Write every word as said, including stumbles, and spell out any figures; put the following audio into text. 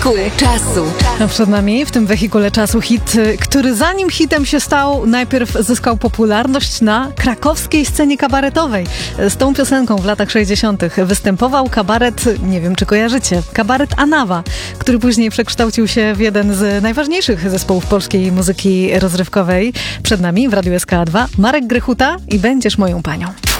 Wehikuł czasu. A przed nami w tym wehikule czasu hit, który zanim hitem się stał, najpierw zyskał popularność na krakowskiej scenie kabaretowej. Z tą piosenką w latach sześćdziesiątych występował kabaret, nie wiem czy kojarzycie, kabaret Anawa, który później przekształcił się w jeden z najważniejszych zespołów polskiej muzyki rozrywkowej. Przed nami w Radiu S K A dwa Marek Grechuta i Będziesz moją panią.